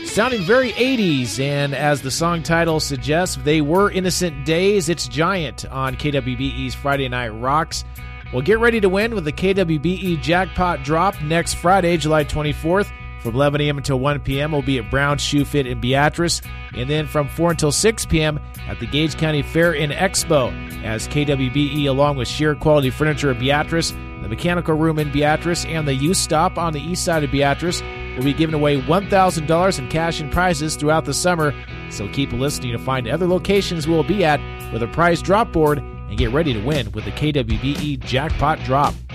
Sounding very 80s, and as the song title suggests, they were innocent days. It's Giant on KWBE's Friday Night Rocks. Well, get ready to win with the KWBE Jackpot Drop next Friday, July 24th. From 11 a.m. until 1 p.m. we'll be at Brown's Shoe Fit in Beatrice, and then from 4 until 6 p.m. at the Gage County Fair and Expo, as KWBE, along with Sheer Quality Furniture of Beatrice, the Mechanical Room in Beatrice, and the Youth Stop on the east side of Beatrice, will be giving away $1,000 in cash and prizes throughout the summer. So keep listening to find other locations we'll be at with a prize drop board and get ready to win with the KWBE Jackpot Drop.